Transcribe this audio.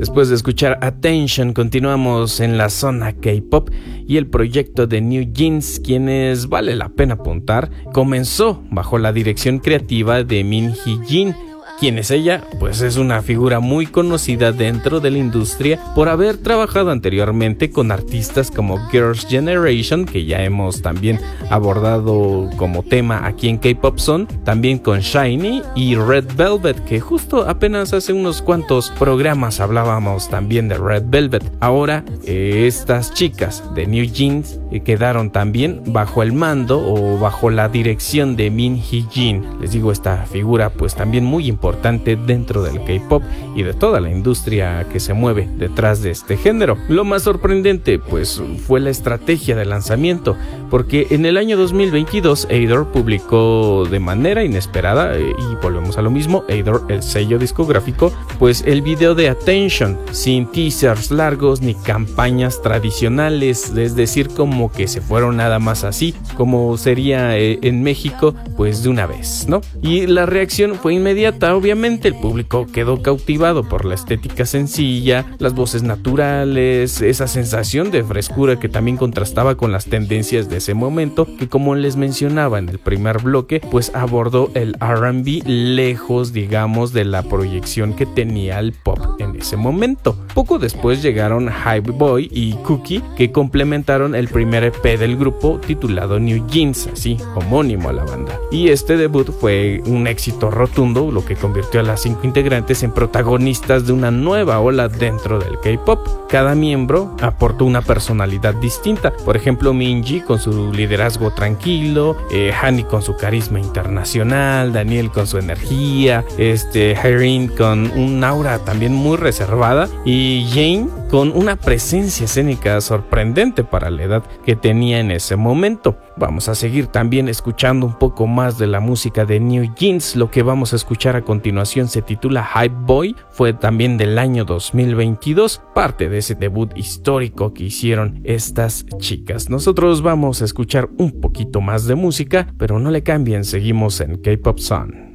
Después de escuchar Attention, continuamos en la zona K-pop y el proyecto de New Jeans, quienes vale la pena apuntar, comenzó bajo la dirección creativa de Min Hee-jin. ¿Quién es ella? Pues es una figura muy conocida dentro de la industria por haber trabajado anteriormente con artistas como Girls' Generation, que ya hemos también abordado como tema aquí en K-Pop Zone, también con SHINee y Red Velvet, que justo apenas hace unos cuantos programas hablábamos también de Red Velvet. Ahora estas chicas de New Jeans quedaron también bajo el mando o bajo la dirección de Min Hee-jin. Les digo, esta figura pues también muy importante dentro del K-pop y de toda la industria que se mueve detrás de este género. Lo más sorprendente pues fue la estrategia de lanzamiento, porque en el año 2022 Adore publicó de manera inesperada, y volvemos a lo mismo, Adore, el sello discográfico, pues el video de Attention, sin teasers largos ni campañas tradicionales, es decir, como que se fueron nada más así, como sería en México, pues de una vez, ¿no? Y la reacción fue inmediata. Obviamente el público quedó cautivado por la estética sencilla, las voces naturales, esa sensación de frescura que también contrastaba con las tendencias de ese momento, que como les mencionaba en el primer bloque, pues abordó el R&B lejos, digamos, de la proyección que tenía el pop en ese momento. Poco después llegaron Hype Boy y Cookie, que complementaron el primer EP del grupo titulado New Jeans, así homónimo a la banda. Y este debut fue un éxito rotundo, lo que convirtió a las 5 integrantes en protagonistas de una nueva ola dentro del K-pop. Cada miembro aportó una personalidad distinta. Por ejemplo, Minji con su liderazgo tranquilo, Hani con su carisma internacional, Daniel con su energía, Haerin con un aura también muy reservada y Jane con una presencia escénica sorprendente para la edad que tenía en ese momento. Vamos a seguir también escuchando un poco más de la música de New Jeans. Lo que vamos a escuchar a continuación se titula Hype Boy, fue también del año 2022, parte de ese debut histórico que hicieron estas chicas. Nosotros vamos a escuchar un poquito más de música, pero no le cambien, seguimos en K-Pop Zone.